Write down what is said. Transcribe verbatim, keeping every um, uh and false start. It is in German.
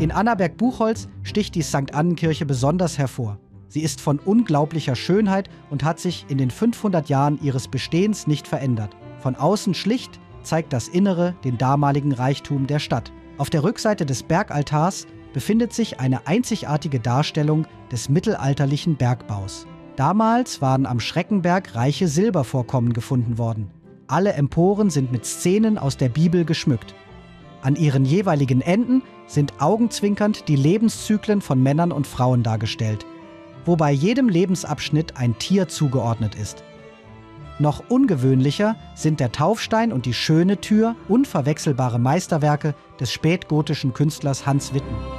In Annaberg-Buchholz sticht die Sankt Annenkirche besonders hervor. Sie ist von unglaublicher Schönheit und hat sich in den fünfhundert Jahren ihres Bestehens nicht verändert. Von außen schlicht, zeigt das Innere den damaligen Reichtum der Stadt. Auf der Rückseite des Bergaltars befindet sich eine einzigartige Darstellung des mittelalterlichen Bergbaus. Damals waren am Schreckenberg reiche Silbervorkommen gefunden worden. Alle Emporen sind mit Szenen aus der Bibel geschmückt. An ihren jeweiligen Enden sind augenzwinkernd die Lebenszyklen von Männern und Frauen dargestellt, wobei jedem Lebensabschnitt ein Tier zugeordnet ist. Noch ungewöhnlicher sind der Taufstein und die schöne Tür, unverwechselbare Meisterwerke des spätgotischen Künstlers Hans Witten.